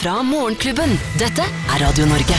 fra Morgenklubben. Dette Radio Norge.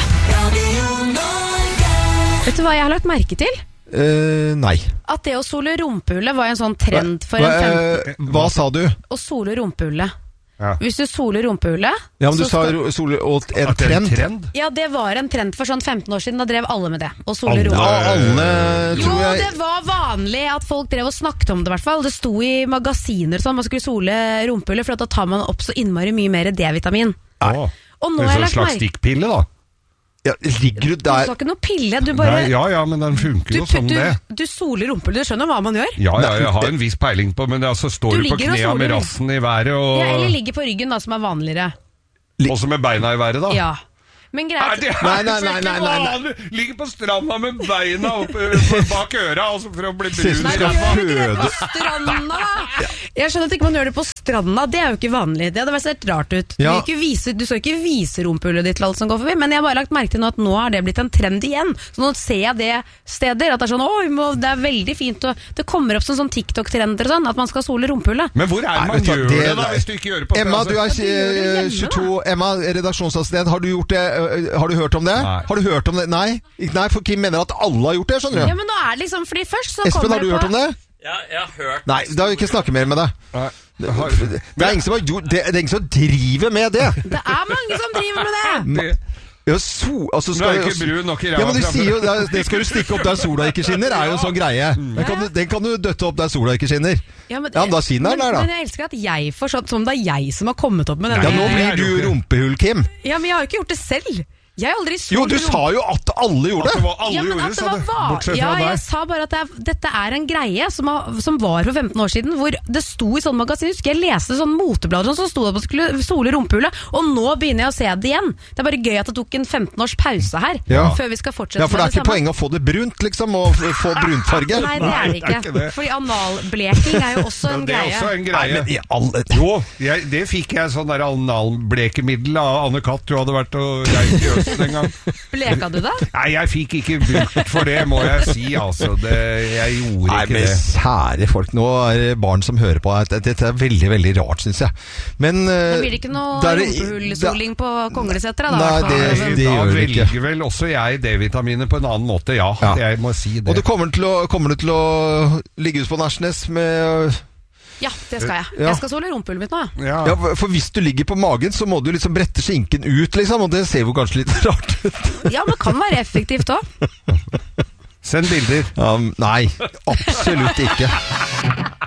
Vet du hva jeg har lagt merke til? Nei. At det å sole rumpehullet var en sånn trend for hva sa du? Å sole rumpehullet. Ja. Hvis du soler rumpehullet... Ja, men du sa sole og en trend? Ja, det var en trend for sånn 15 år siden. Da drev alle med det. Å sole rumpehullet. Alle, tror jeg. Jo, det var vanlig at folk drev og snakket om det i hvert fall. Det sto i magasiner sånn, man skulle sole rumpehullet, for da tar man opp så innmari mye mer D-vitamin. Og nå har jeg lagt slags stikkpille da. Ja, ligger du der? Du sa ikke noe pille, du bare... Nei, ja, men den funker jo som det. Du soler rumpehullet, du skjønner hva man gjør? Ja, jeg har en viss peiling på, men det altså står du på knea med rassen i været og... Ja, eller ligger på ryggen da, som er vanligere. Også med beina i været da? Ja. Men greit. Nei. Ligger på stranda med beina opp bak øra, altså for å bli brun. Nei, du gjør ikke det på stranda da. Jeg skjønner at ikke man gjør det på stranda, det er jo ikke vanlig. Det hadde vært sett rart ut. Ja. Du skal ikke vise rumpehullet ditt til alt som går forbi, men jeg har bare lagt merke til nå at nå har det blitt en trend igjen. Så nå ser jeg det steder, at det er sånn, det er veldig fint, og det kommer opp sånn TikTok-trender og sånn, at man skal sole rumpehullet. Men hvor er det man gjør det da, hvis du ikke gjør det på stranda? Emma, du er 22, Emma, redaksjonsassistent, har du gjort det? Har du hørt om det? Nei. Har du hørt om det? Nei, for Kim mener at alle har gjort det, skjønner du? Ja, men nå er det liksom, fordi først så Espen, kommer har du det på... hørt om det? Ja, jeg har hørt. Nei, da vil jeg ikke snakke mer med deg. Nei. Det er ingen som har gjort det, det er ingen som driver med det. Det er mange som driver med det! Ja, altså Du er ikke brun nok i ræva. Ja, men du sier jo, det skal du stikke opp der sola ikke skinner, er jo en sånn greie. Den kan du døtte opp der sola ikke skinner. Ja, men da skinner den der da. Men jeg elsker at jeg får sånn, som det er jeg som har kommet opp med Ja, denne. nå blir du rumpehull, Kim. Ja, men jeg har jo ikke gjort det selv. Jeg har aldri Jo, du sa jo at alle gjorde det. Alle gjorde det, sa du. Bortsett fra ja, deg. jeg sa bare at dette er en greie som var for 15 år siden, hvor det sto i sånn magasin, husker jeg leste sånn moteblader som sto at man skulle sole rumpehullet, og nå begynner jeg å se det igjen. Det er bare gøy at det tok en 15 års pause her, før vi skal fortsette med det samme. Ja, for det er ikke poenget å få det brunt, liksom, og få brunfarge. Nei, det er det ikke. Fordi analbleking er jo også en greie. Det er også en greie. Nei, men Jo, det fikk jeg sånn der analblekemiddel av Anne Katt, du hadde vært og reist i Østen en gang. Bleka du da? Nei, jeg fikk ikke brukt for det, må jeg si, altså. Jeg gjorde ikke det. Kjære folk, nå er det barn som hører på. Dette er veldig, veldig rart, synes jeg. Men det blir ikke noe rumpehullsoling på Kongleseter da? Nei, det gjør det ikke. Da velger vel også jeg D-vitaminer på en annen måte, ja. Jeg må si det. Og du kommer du til å ligge ut på Nærsnes med... Ja, det skal jeg. Jeg skal sole rumpehullet mitt nå. Ja, for hvis du ligger på magen, så må du liksom brette skinken ut, liksom, og det ser jo kanskje litt rart ut. Ja, men det kan være effektivt også. Send bilder. Nei, absolutt ikke.